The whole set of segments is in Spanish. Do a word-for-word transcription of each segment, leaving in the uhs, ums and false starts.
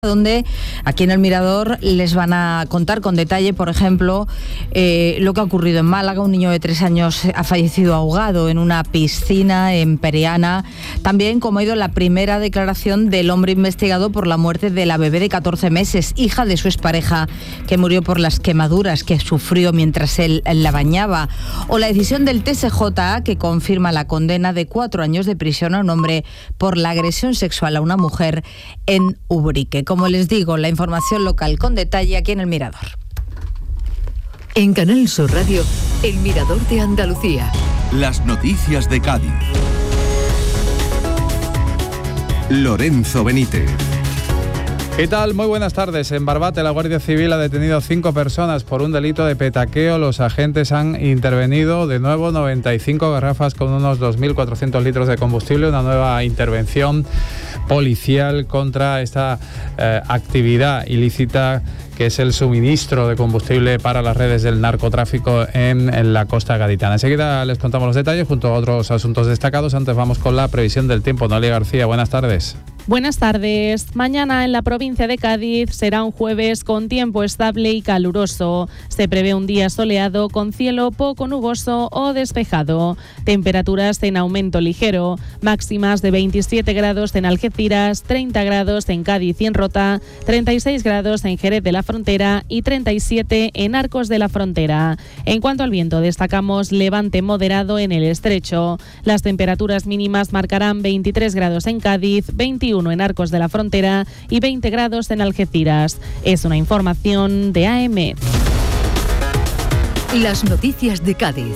donde aquí en El Mirador les van a contar con detalle, por ejemplo, eh, lo que ha ocurrido en Málaga. Un niño de tres años ha fallecido ahogado en una piscina en Periana. También cómo ha ido la primera declaración del hombre investigado por la muerte de la bebé de catorce meses, hija de su expareja, que murió por las quemaduras que sufrió mientras él la bañaba. O la decisión del T S J A que confirma la condena de cuatro años de prisión a un hombre por la agresión sexual a una mujer en Ubrique. Como les digo, la información local con detalle aquí en El Mirador. En Canal Sur Radio, El Mirador de Andalucía. Las noticias de Cádiz. Lorenzo Benítez. ¿Qué tal? Muy buenas tardes. En Barbate, la Guardia Civil ha detenido a cinco personas por un delito de petaqueo. Los agentes han intervenido de nuevo noventa y cinco garrafas con unos dos mil cuatrocientos litros de combustible, una nueva intervención policial contra esta eh, actividad ilícita que es el suministro de combustible para las redes del narcotráfico en, en la costa gaditana. Enseguida les contamos los detalles junto a otros asuntos destacados. Antes vamos con la previsión del tiempo. Noelia García, buenas tardes. Buenas tardes. Mañana en la provincia de Cádiz será un jueves con tiempo estable y caluroso. Se prevé un día soleado con cielo poco nuboso o despejado. Temperaturas en aumento ligero, máximas de veintisiete grados en Algeciras, treinta grados en Cádiz y en Rota, treinta y seis grados en Jerez de la Frontera y treinta y siete en Arcos de la Frontera. En cuanto al viento, destacamos levante moderado en el Estrecho. Las temperaturas mínimas marcarán veintitrés grados en Cádiz, veintiuno en Arcos de la Frontera y veinte grados en Algeciras. Es una información de A M. Las noticias de Cádiz.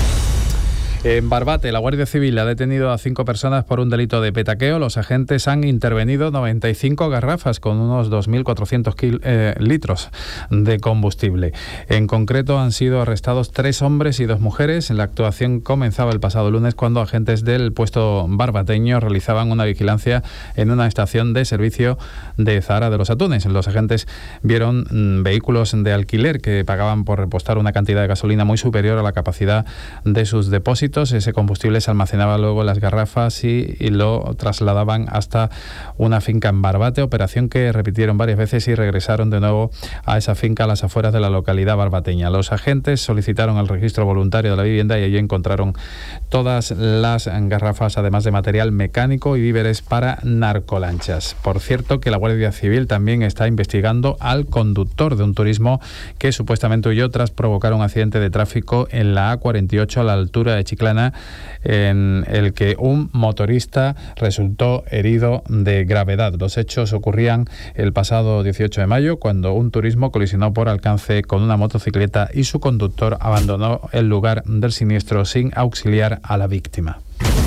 En Barbate, la Guardia Civil ha detenido a cinco personas por un delito de petaqueo. Los agentes han intervenido noventa y cinco garrafas con unos dos mil cuatrocientos kil, eh, litros de combustible. En concreto, han sido arrestados tres hombres y dos mujeres. La actuación comenzaba el pasado lunes cuando agentes del puesto barbateño realizaban una vigilancia en una estación de servicio de Zahara de los Atunes. Los agentes vieron mm, vehículos de alquiler que pagaban por repostar una cantidad de gasolina muy superior a la capacidad de sus depósitos. Ese combustible se almacenaba luego en las garrafas y, y lo trasladaban hasta una finca en Barbate, operación que repitieron varias veces y regresaron de nuevo a esa finca a las afueras de la localidad barbateña. Los agentes solicitaron el registro voluntario de la vivienda y allí encontraron todas las garrafas, además de material mecánico y víveres para narcolanchas. Por cierto, que la Guardia Civil también está investigando al conductor de un turismo que supuestamente huyó tras provocar un accidente de tráfico en la A cuarenta y ocho a la altura de Chiclana, en el que un motorista resultó herido de gravedad. Los hechos ocurrían el pasado dieciocho de mayo, cuando un turismo colisionó por alcance con una motocicleta y su conductor abandonó el lugar del siniestro sin auxiliar a la víctima.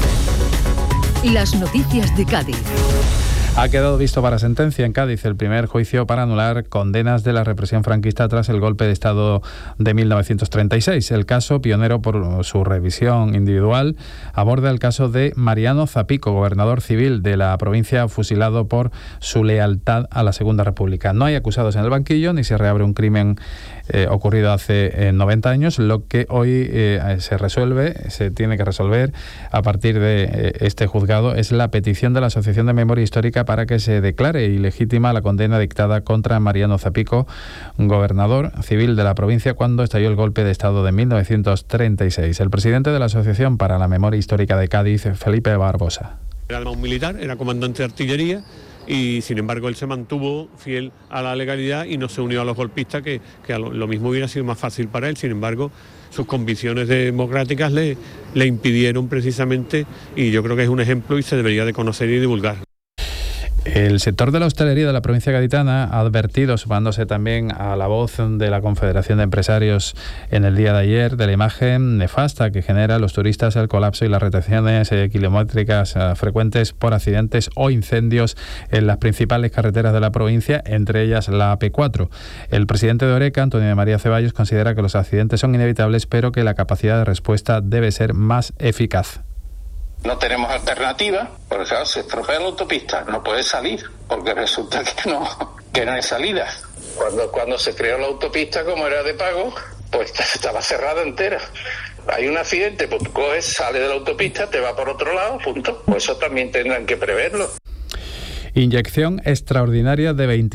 Las noticias de Cádiz. Ha quedado visto para sentencia en Cádiz el primer juicio para anular condenas de la represión franquista tras el golpe de Estado de mil novecientos treinta y seis. El caso, pionero por su revisión individual, aborda el caso de Mariano Zapico, gobernador civil de la provincia, fusilado por su lealtad a la Segunda República. No hay acusados en el banquillo, ni se reabre un crimen eh, ocurrido hace eh, noventa años. Lo que hoy eh, se resuelve, se tiene que resolver a partir de eh, este juzgado, es la petición de la Asociación de Memoria Histórica para que se declare ilegítima la condena dictada contra Mariano Zapico, gobernador civil de la provincia, cuando estalló el golpe de Estado de mil novecientos treinta y seis. El presidente de la Asociación para la Memoria Histórica de Cádiz, Felipe Barbosa. Era un militar, era comandante de artillería y sin embargo él se mantuvo fiel a la legalidad y no se unió a los golpistas, que, que a lo, lo mismo hubiera sido más fácil para él. Sin embargo, sus convicciones democráticas le, le impidieron precisamente, y yo creo que es un ejemplo y se debería de conocer y divulgar. El sector de la hostelería de la provincia gaditana ha advertido, sumándose también a la voz de la Confederación de Empresarios en el día de ayer, de la imagen nefasta que genera a los turistas el colapso y las retenciones eh, kilométricas eh, frecuentes por accidentes o incendios en las principales carreteras de la provincia, entre ellas la A P cuatro. El presidente de Oreca, Antonio de María Ceballos, considera que los accidentes son inevitables, pero que la capacidad de respuesta debe ser más eficaz. No tenemos alternativa, porque claro, se estropea la autopista, no puede salir, porque resulta que no, que no hay salida. Cuando, cuando se creó la autopista, como era de pago, pues estaba cerrada entera. Hay un accidente, pues tú coges, sales de la autopista, te va por otro lado, punto. Pues eso también tendrán que preverlo. Inyección extraordinaria de veinte